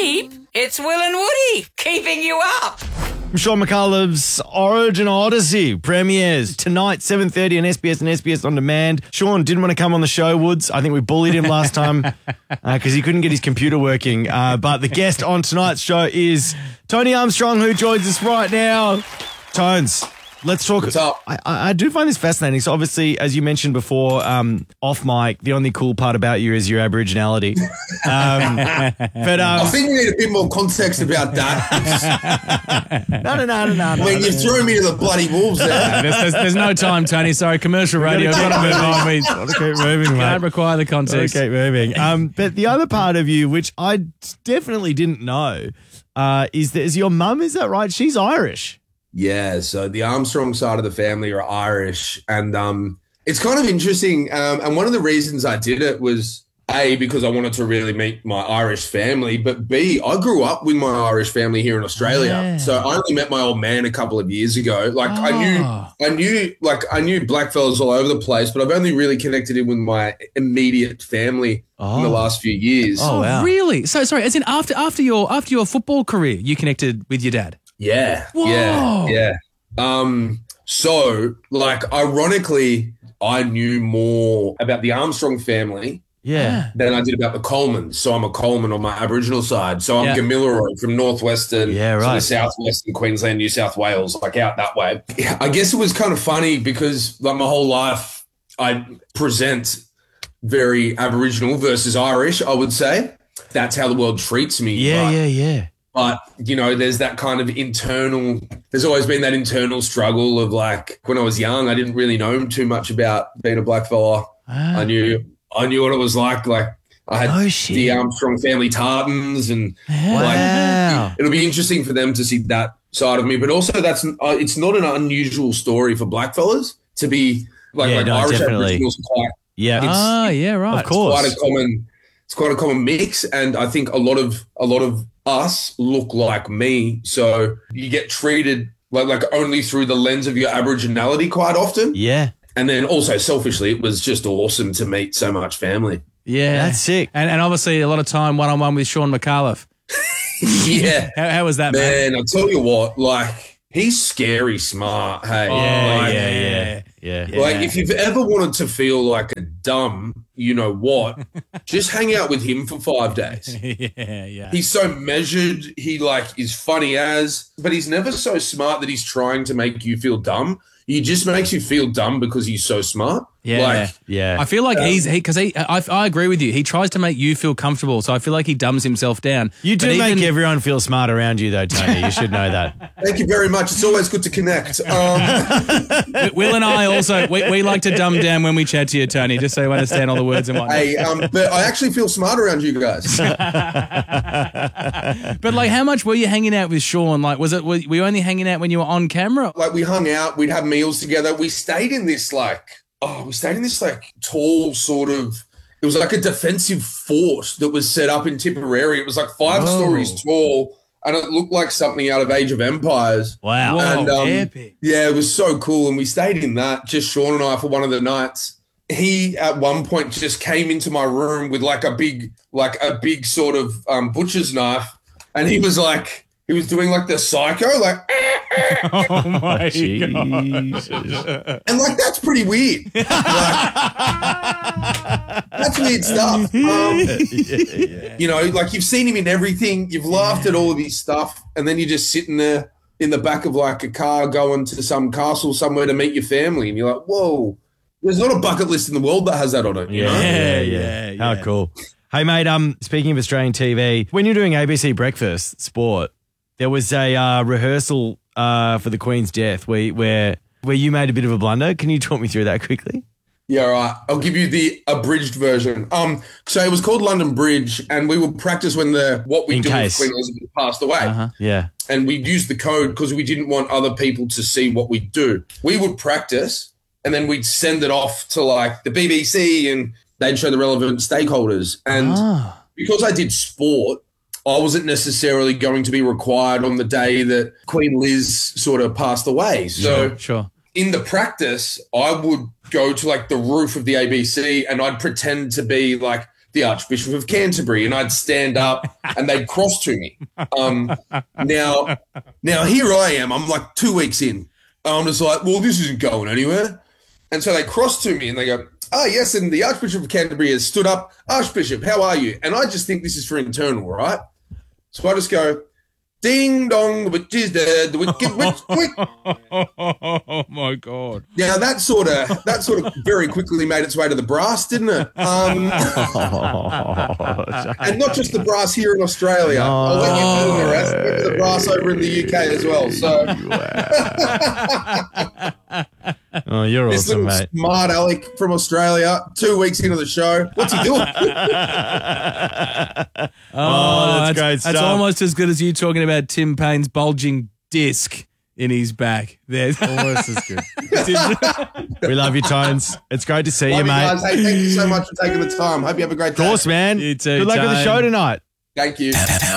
Sheep? It's Will and Woody keeping you up. Sean McCullough's Origin Odyssey premieres tonight, 7:30 on SBS and SBS On Demand. Sean didn't want to come on the show, Woods. I think we bullied him last time because he couldn't get his computer working. But the guest on tonight's show is Tony Armstrong, who joins us right now. Tones, let's talk. What's up? I do find this fascinating. So obviously, as you mentioned before, off mic, the only cool part about you is your Aboriginality. I think we need a bit more context about that. No. When you threw me to the bloody wolves there. There's no time, Tony. Sorry, commercial radio. Got to move on. We Gotta keep moving, mate. can't require the context. Keep moving. But the other part of you, which I definitely didn't know, is your mum, is that right? She's Irish. Yeah, so the Armstrong side of the family are Irish, and it's kind of interesting. And one of the reasons I did it was A, because I wanted to really meet my Irish family, but B, I grew up with my Irish family here in Australia. Yeah. So I only met my old man a couple of years ago. Like I knew blackfellas all over the place, but I've only really connected in with my immediate family in the last few years. Oh, wow. Really? So sorry. As in after your football career, you connected with your dad. Yeah. Whoa. Yeah. So, like, ironically, I knew more about the Armstrong family Yeah. than I did about the Colemans. So I'm a Coleman on my Aboriginal side. So I'm Yeah. Gamilaroi from northwestern, Yeah, right. sort of southwestern Queensland, New South Wales, like out that way. I guess it was kind of funny because like my whole life I present very Aboriginal versus Irish, I would say. That's how the world treats me. Yeah. But, you know, there's that kind of there's always been that internal struggle of like, when I was young, I didn't really know too much about being a black fella. I knew what it was like. Like I had the Armstrong family tartans and Wow. it'll be interesting for them to see that side of me. But also it's not an unusual story for black fellas to be like Irish definitely. Aboriginals quite. Yeah. Yeah, right. Of course. It's quite a common mix, and I think a lot of us look like me, so you get treated like only through the lens of your Aboriginality quite often. Yeah. And then also selfishly, it was just awesome to meet so much family. Yeah. That's sick. And obviously a lot of time one-on-one with Sean McCullough. Yeah, How was that, man? man. I'll tell you what, like he's scary smart. Hey, Yeah. Like if you've ever wanted to feel like a dumb, you know what, just hang out with him for 5 days. Yeah. He's so measured. He like is funny but he's never so smart that he's trying to make you feel dumb. He just makes you feel dumb because he's so smart. Yeah. Yeah. I feel like I agree with you. He tries to make you feel comfortable, so I feel like he dumbs himself down. You do make everyone feel smart around you, though, Tony. You should know that. Thank you very much. It's always good to connect. Will and I also, we like to dumb down when we chat to you, Tony, just so you understand all the words and whatnot. Hey, but I actually feel smart around you guys. But like, how much were you hanging out with Sean? Like, were you only hanging out when you were on camera? Like we hung out, we'd have meals together. We stayed in this tall sort of, it was like a defensive fort that was set up in Tipperary. It was like 5 stories tall and it looked like something out of Age of Empires. Wow. And, epic. yeah, it was so cool. And we stayed in that, just Sean and I, for one of the nights. He at one point just came into my room with like a big sort of butcher's knife. And he was doing like the psycho, like, Oh my Jesus. God. and like that's pretty weird. Like, that's weird stuff. You know, like you've seen him in everything. You've laughed at all of his stuff, and then you're just sitting there in the back of like a car going to some castle somewhere to meet your family, and you're like, whoa. There's not a bucket list in the world that has that on it. You know? Yeah. How cool. Hey, mate, speaking of Australian TV, when you're doing ABC Breakfast Sport, there was a rehearsal for the Queen's death where you made a bit of a blunder. Can you talk me through that quickly? Yeah, right. I'll give you the abridged version. So it was called London Bridge, and we would practice when what we do with Queen Elizabeth passed away. Yeah. And we'd use the code because we didn't want other people to see what we do. We would practice, and then we'd send it off to like the BBC, and they'd show the relevant stakeholders. And because I did sport, I wasn't necessarily going to be required on the day that Queen Liz sort of passed away. So Sure. in the practice, I would go to like the roof of the ABC and I'd pretend to be like the Archbishop of Canterbury, and I'd stand up and they'd cross to me. Now here I am. I'm like 2 weeks in. I'm just like, well, this isn't going anywhere. And so they cross to me and they go, oh, yes, and the Archbishop of Canterbury has stood up. Archbishop, how are you? And I just think this is for internal, right? So I just go, ding dong, the witch is dead, the wicked witch, quick. Oh my God! Now that sort of very quickly made its way to the brass, didn't it? And not just the brass here in Australia. I'll let you know the rest. Went to the brass over in the UK as well. So Oh, you're this awesome, little mate. smart Alec from Australia, 2 weeks into the show. What's he doing? That's great That's stuff. almost as good as you talking about Tim Payne's bulging disc in his back. There. Almost as good. We love you, Tones. It's great to see Love you, you mate. guys. Hey, thank you so much for taking the time. Hope you have a great Of day. course, man. You too, Good luck with the Tone. show tonight. Thank you.